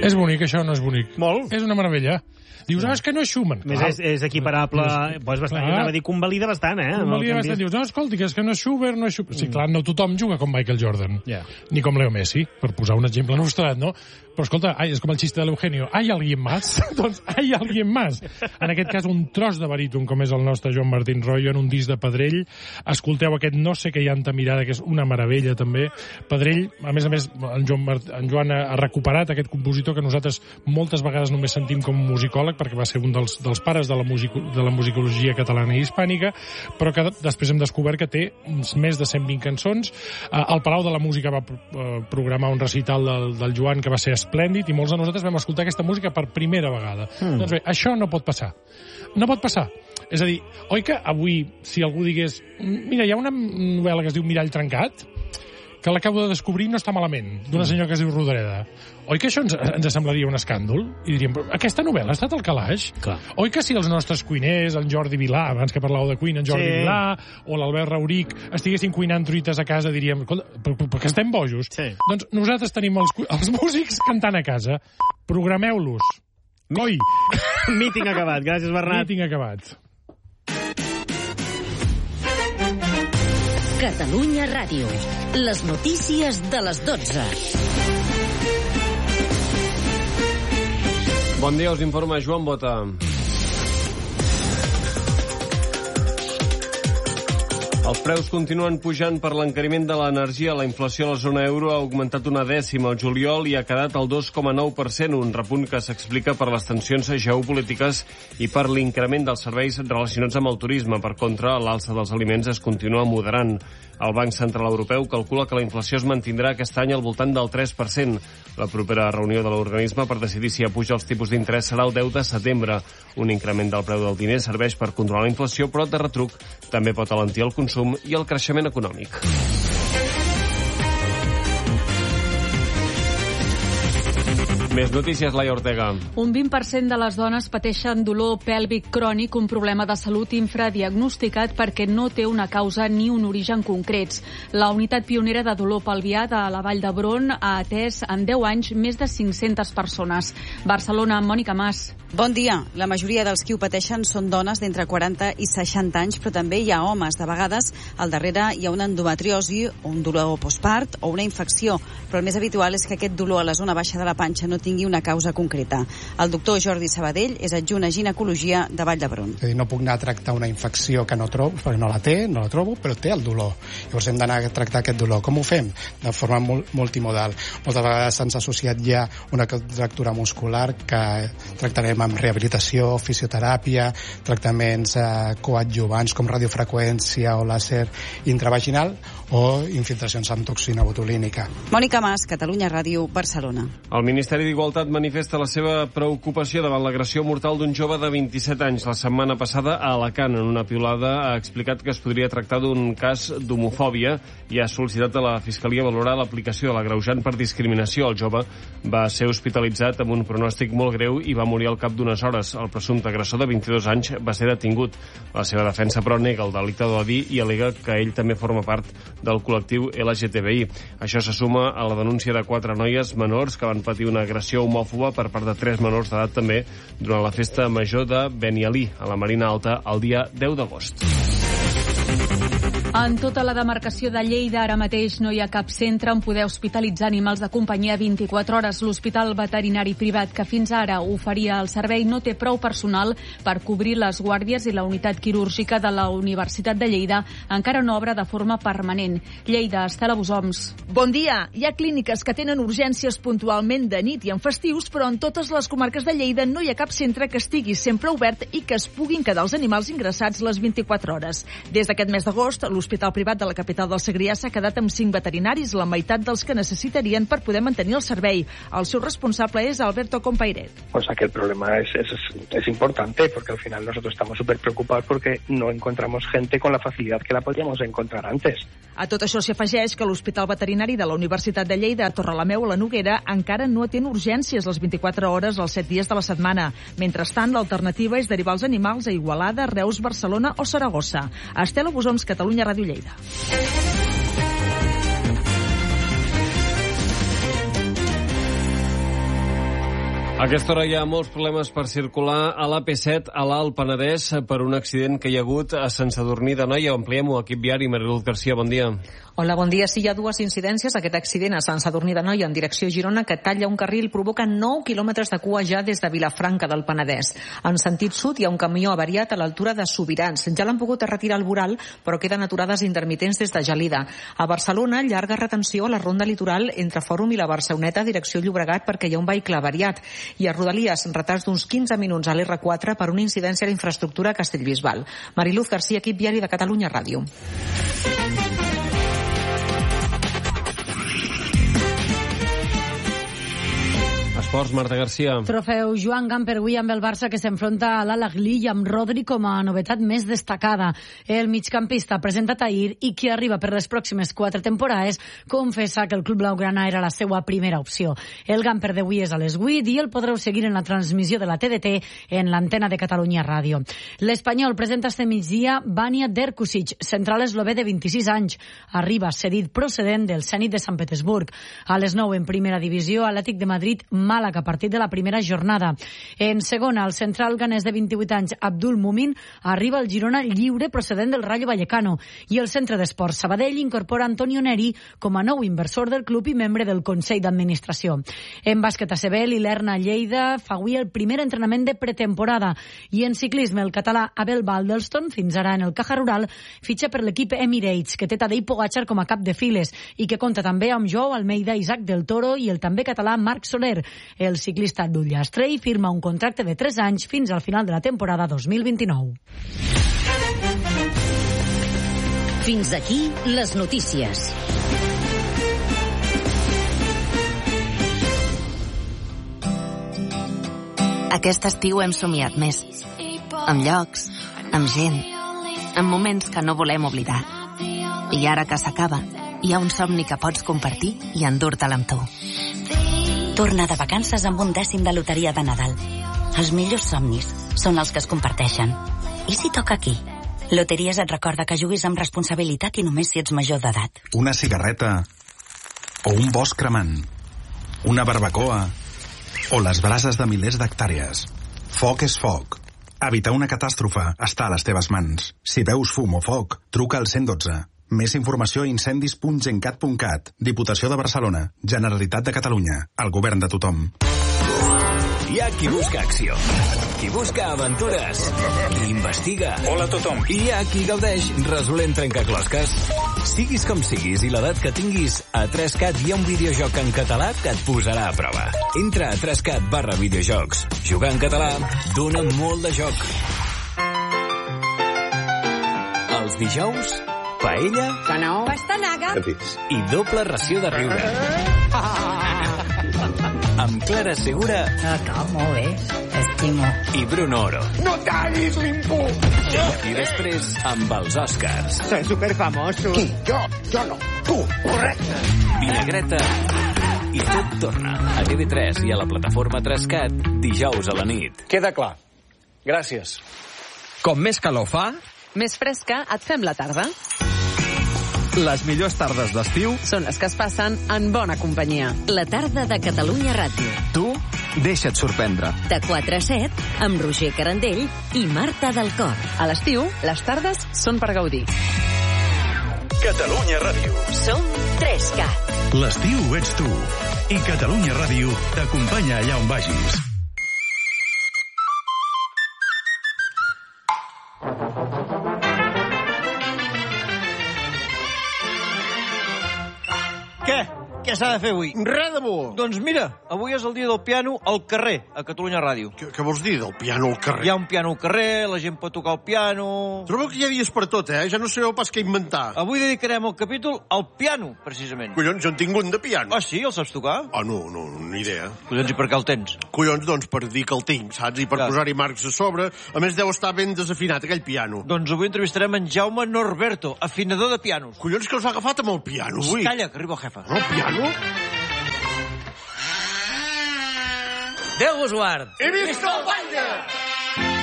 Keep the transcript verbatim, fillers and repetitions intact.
És bonic, això no és bonic. Molt. És una meravella. Dius, ah, és que no és Schumann. Més és, és equiparable, doncs bastant, jo anava a dir, convalida bastant, eh? Convalida bastant, dius, no, escolti, que és que no és Schubert, no és Schubert. Sí, clar, no tothom juga com Michael Jordan, yeah. ni com Leo Messi, per posar un exemple nostrat, no? Però escolta, ai, és com el xiste de l'Eugenio, ¿hay alguien más? Doncs hay alguien más. En aquest cas, un tros de baríton, com és el nostre Joan Martín Royo, en un disc de Pedrell. Escolteu aquest No sé què hi ha en ta mirada, que és una meravella, també. Pedrell, a més a més, en Joan, Mart... en Joan ha recuperat aquest compositor que nosaltres moltes vegades només sentim com a musicòleg, perquè va ser un dels, dels pares de la, musico... de la musicologia catalana i hispànica, però que després hem descobert que té uns més de cent vint cançons. El Palau de la Música va programar un recital del, del Joan que va ser esplèndid, i molts de nosaltres vam escoltar aquesta música per primera vegada. Mm. Doncs bé, això no pot passar. No pot passar. És a dir, oi que avui, si algú digués, mira, hi ha una novel·la que es diu Mirall trencat, que l'acabo de descobrir, no està malament, d'una senyora que es diu Rodoreda. Oi que això ens, ens semblaria un escàndol? I diríem, aquesta novel·la ha estat al calaix? Clar. Oi que si els nostres cuiners, en Jordi Vilà, abans que parlàveu de cuina, en Jordi sí. Vilà, o l'Albert Rauric, estiguessin cuinant truites a casa, diríem, perquè estem bojos? Sí. Doncs nosaltres tenim els, els músics cantant a casa. Programeu-los. Coi! Meeting acabat. Gràcies, Bernat. Meeting acabat. Catalunya Ràdio. Les notícies de les dotze. Bon dia, us informa Joan Bota. Els preus continuen pujant per l'encariment de l'energia. La inflació a la zona euro ha augmentat una dècima al juliol i ha quedat al dos coma nou per cent, un repunt que s'explica per les tensions geopolítiques i per l'increment dels serveis relacionats amb el turisme. Per contra, l'alça dels aliments es continua moderant. El Banc Central Europeu calcula que la inflació es mantindrà aquest any al voltant del tres per cent. La propera reunió de l'organisme per decidir si apuja els tipus d'interès serà el deu de setembre. Un increment del preu del diner serveix per controlar la inflació, però de retruc també pot alentir el consum i el creixement econòmic. Més notícies, Laia Ortega. Un vint per cent de les dones pateixen dolor pèlvic crònic, un problema de salut infradiagnosticat perquè no té una causa ni un origen concrets. La unitat pionera de dolor pelvià de la Vall d'Hebron ha atès en deu anys més de cinc-centes persones. Barcelona, Mònica Mas. Bon dia. La majoria dels qui ho pateixen són dones d'entre quaranta i seixanta anys, però també hi ha homes. De vegades, al darrere hi ha una endometriosi, un dolor postpart o una infecció, però el més habitual és que aquest dolor a la zona baixa de la panxa no tingui una causa concreta. El doctor Jordi Sabadell és adjunt a ginecologia de Vall d'Hebron. És a dir, no puc anar a tractar una infecció que no trobo, perquè no la té, no la trobo, però té el dolor. Llavors hem d'anar a tractar aquest dolor. Com ho fem? De forma multimodal. Moltes vegades se'ns ha associat ja una contractura muscular que tractarem amb rehabilitació, fisioteràpia, tractaments eh, coadjuvants com radiofreqüència o làser intravaginal o infiltracions amb toxina botulínica. Mònica Mas, Catalunya Ràdio, Barcelona. El Ministeri d'Igualtat manifesta la seva preocupació davant l'agressió mortal d'un jove de vint-i-set anys la setmana passada a Alacant. En una piulada ha explicat que es podria tractar d'un cas d'homofòbia i ha sol·licitat a la Fiscalia valorar l'aplicació de l'agreujant per discriminació. El jove va ser hospitalitzat amb un pronòstic molt greu i va morir al cap d'unes hores. El presumpte agressor de vint-i-dos anys va ser detingut. La seva defensa, però, nega el delicte d'odi i al·lega que ell també forma part del col·lectiu L G T B I. Això se suma a la denúncia de quatre noies menors que van patir una agressió homòfoba per part de tres menors d'edat també durant la festa major de Benialí, a la Marina Alta, el dia deu d'agost. En tota la demarcació de Lleida ara mateix no hi ha cap centre on poder hospitalitzar animals de companyia vint-i-quatre hores. L'Hospital Veterinari Privat, que fins ara oferia el servei, no té prou personal per cobrir les guàrdies i la unitat quirúrgica de la Universitat de Lleida encara no obre de forma permanent. Lleida, Estela Bosoms. Bon dia. Hi ha clíniques que tenen urgències puntualment de nit i en festius, però en totes les comarques de Lleida no hi ha cap centre que estigui sempre obert i que es puguin quedar els animals ingressats les vint-i-quatre hores. Des d'aquest mes d'agost, l'Hospital Privat de la capital del Segrià s'ha quedat amb cinc veterinaris, la meitat dels que necessitarien per poder mantenir el servei. El seu responsable és Alberto Compairet. Pues aquí el problema es, es, es importante, porque al final nosotros estamos súper preocupados porque no encontramos gente con la facilidad que la podíamos encontrar antes. A tot això s'hi afegeix que l'Hospital Veterinari de la Universitat de Lleida a Torrelameu a la Noguera encara no atén urgències les vint-i-quatre hores els set dies de la setmana. Mentrestant, l'alternativa és derivar els animals a Igualada, Reus, Barcelona o Saragossa. Estela Bosoms, Catalunya Ràdio Lleida. A aquesta hora hi ha molts problemes per circular a l'A P set a l'Alt Penedès per un accident que hi ha hagut a Sant Sadurní d'Anoia. Ho ampliem-ho, equip viari. Mariluz Garcia, bon dia. Hola, bon dia. Sí, hi ha dues incidències. Aquest accident a Sant Sadurní d'Anoia en direcció Girona que talla un carril provoca nou quilòmetres de cua ja des de Vilafranca del Penedès. En sentit sud hi ha un camió avariat a l'altura de Sobirans. Ja l'han pogut retirar al voral, però queden aturades intermitents des de Gelida. A Barcelona, llarga retenció a la ronda litoral entre Fòrum i la Barceloneta, direcció Llobregat, perquè hi ha un vehicle avariat. I a Rodalies, retards d'uns quinze minuts a l'R quatre per una incidència a l'infraestructura a Castellbisbal. Mariluz Garcia, equip viari de Catalunya Ràdio. Esports, Marta Garcia. Trofeu Joan Gamper avui amb el Barça, que s'enfronta a l'Al-Ahly i amb Rodri com a novetat més destacada. El migcampista presentat ahir i qui arriba per les pròximes quatre temporades confessa que el club blaugrana era la seva primera opció. El Gamper d'avui és a les vuit i el podreu seguir en la transmissió de la T D T en l'antena de Catalunya Ràdio. L'Espanyol presenta este migdia Vania Derkusic, central eslové de vint-i-sis anys. Arriba cedit procedent del Zenit de Sant Petersburg. A les nou en primera divisió, Atlètic de Madrid Màlaga a partir de la primera jornada. En segona, el central ganès de vint-i-vuit anys, Abdul Mumin, arriba al Girona lliure procedent del Rayo Vallecano. I el centre d'esports Sabadell incorpora Antonio Neri com a nou inversor del club i membre del Consell d'Administració. En bàsquet A C B, l'Ilerna Lleida fa avui el primer entrenament de pretemporada. I en ciclisme, el català Abel Baldelston, fins ara en el Caja Rural, fitxa per l'equip Emirates, que té Tadej Pogačar com a cap de files i que compta també amb Joao Almeida, Isaac del Toro i el també català Marc Soler. El ciclista d'Ullastrell firma un contracte de tres anys fins al final de la temporada dos mil vint-i-nou. Fins aquí les notícies. Aquest estiu hem somiat més. Amb llocs, amb gent, amb moments que no volem oblidar. I ara que s'acaba, hi ha un somni que pots compartir i endur-te'l amb tu. Torna de vacances amb un dècim de loteria de Nadal. Els millors somnis són els que es comparteixen. I si toca aquí? Loteries et recorda que juguis amb responsabilitat i només si ets major d'edat. Una cigarreta o un bosc cremant, una barbacoa o les brases de milers d'hectàrees. Foc és foc. Evitar una catàstrofe està a les teves mans. Si veus fum o foc, truca al cent dotze. Més informació a incendis punt gencat punt cat. Diputació de Barcelona. Generalitat de Catalunya. El govern de tothom. Hi ha qui busca acció, qui busca aventures, qui investiga. Hola a tothom. I hi ha qui gaudeix resolent trencaclosques. Siguis com siguis i l'edat que tinguis, a tres cat hi ha un videojoc en català que et posarà a prova. Entra a tres cat barra videojocs. Jugar en català dona molt de joc. Els dijous, paella, canó, pastanaga i doble ració de riure. Amb Clara Segura. Acá, molt bé, estimo. I Bruno Oro. No tallis l'impú! I després amb els Oscars. Soy superfamoso. Qui? Jo? Jo no. Tu. Correcte. Vinagreta. I tot torna a T V tres i a la plataforma tres cat dijous a la nit. Queda clar. Gràcies. Com més calor fa, més fresca et fem la tarda. Les millors tardes d'estiu són les que es passen en bona companyia. La tarda de Catalunya Ràdio. Tu deixa't sorprendre. De quatre a set, amb Roger Carandell i Marta del Cor. A l'estiu, les tardes són per gaudir. Catalunya Ràdio. Som tres cat. L'estiu ets tu. I Catalunya Ràdio t'acompanya allà on vagis. Què? Què s'ha de fer avui? Res de bo. Doncs mira, avui és el dia del piano al carrer, a Catalunya Ràdio. Què, què vols dir, del piano al carrer? Hi ha un piano al carrer, la gent pot tocar el piano... Trobo que hi ha dies per tot, eh? Ja no sabeu pas què inventar. Avui dedicarem el capítol al piano, precisament. Collons, jo en tinc un de piano. Ah, sí? El saps tocar? Ah, no, no, ni idea. Collons, i per què el tens? Collons, doncs, per dir que el tinc, saps? I per Clar. posar-hi marcs a sobre. A més, deu estar ben desafinat, aquell piano. Doncs avui entrevistarem en Jaume Norberto, afinador de pianos. Collons, que els ha agafat amb el piano, avui. Calla, que arriba el jefe. El piano? Déu vos guard! He vist el batlle!